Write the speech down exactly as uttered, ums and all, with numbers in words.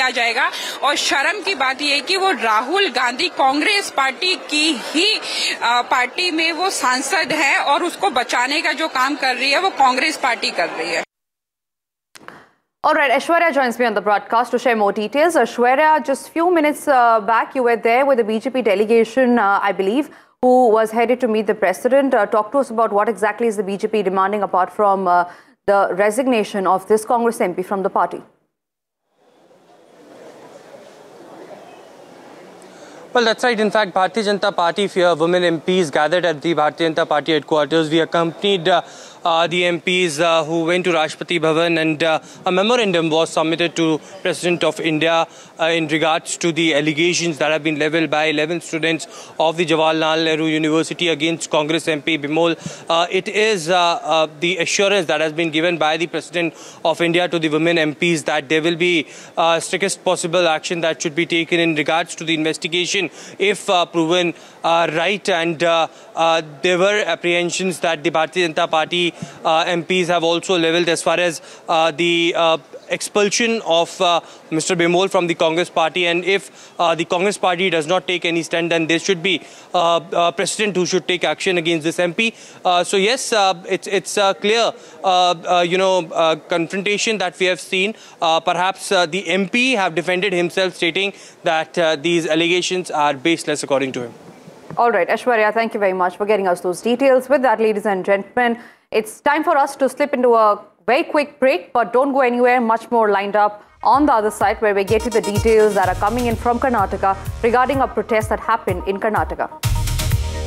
किया जाएगा। और शर्म की बात यह है कि वो राहुल गांधी कांग्रेस पार्टी की ही पार्टी में वो सांसद है और उसको बचाने का जो काम कर रही है वो कांग्रेस पार्टी कर रही है। All right, Aishwarya joins me on the broadcast to share more details. Aishwarya, just few minutes uh, back, you were there with the B J P delegation, uh, I believe, who was headed to meet the president. Uh, talk to us about what exactly is the B J P demanding apart from uh, the resignation of this Congress M P from the party. Well, that's right. In fact, Bharatiya Janata Party uh, women M Ps gathered at the Bharatiya Janata Party headquarters. We accompanied uh, uh, the M Ps uh, who went to Rashtrapati Bhavan, and uh, a memorandum was submitted to President of India uh, in regards to the allegations that have been levelled by eleven students of the Jawaharlal Nehru University against Congress M P Bimol. Uh, it is uh, uh, the assurance that has been given by the President of India to the women M Ps that there will be uh, strictest possible action that should be taken in regards to the investigation if uh, proven uh, right, and uh, uh, there were apprehensions that the Bharatiya Janata Party uh, M Ps have also levelled as far as uh, the uh, expulsion of uh, Mister Bimol from the Congress party, and if uh, the Congress party does not take any stand, then there should be uh, a president who should take action against this M P. Uh, so yes, uh, it's it's a clear uh, uh, you know uh, confrontation that we have seen. Uh, perhaps uh, the M P have defended himself, stating that uh, these allegations are baseless according to him. All right, Aishwarya, thank you very much for getting us those details. With that, ladies and gentlemen, it's time for us to slip into a very quick break, but don't go anywhere. Much more lined up on the other side, where we get you the details that are coming in from Karnataka regarding a protest that happened in Karnataka.